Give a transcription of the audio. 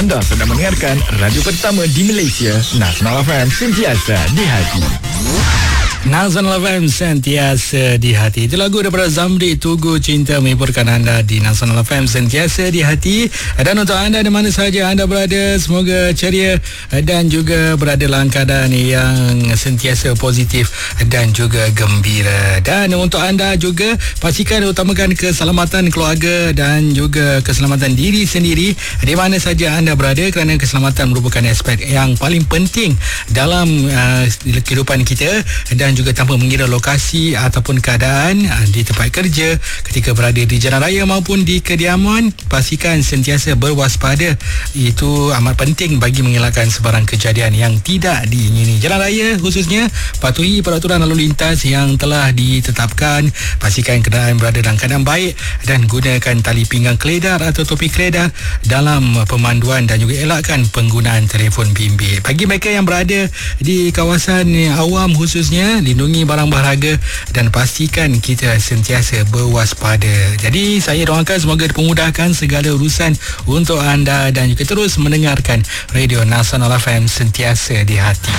Anda sedang mendengarkan radio pertama di Malaysia, Nasional FM, sentiasa di hati. Nasional FM sentiasa di hati. Itu lagu daripada Zamri, Tugu Cinta, menghiburkan anda di Nasional FM sentiasa di hati. Dan untuk anda di mana sahaja anda berada, semoga ceria dan juga berada dalam keadaan yang sentiasa positif dan juga gembira. Dan untuk anda juga, pastikan utamakan keselamatan keluarga dan juga keselamatan diri sendiri di mana sahaja anda berada, kerana keselamatan merupakan aspek yang paling penting dalam kehidupan kita. Dan juga tanpa mengira lokasi ataupun keadaan di tempat kerja, ketika berada di jalan raya maupun di kediaman, pastikan sentiasa berwaspada. Itu amat penting bagi mengelakkan sebarang kejadian yang tidak diingini. Jalan raya khususnya, patuhi peraturan lalu lintas yang telah ditetapkan. Pastikan kenderaan berada dalam keadaan baik dan gunakan tali pinggang keledar atau topi keledar dalam pemanduan, dan juga elakkan penggunaan telefon bimbit. Bagi mereka yang berada di kawasan awam khususnya, lindungi barang berharga dan pastikan kita sentiasa berwaspada. Jadi saya doakan semoga dipermudahkan segala urusan untuk anda dan juga terus mendengarkan Radio Nasional FM sentiasa di hati.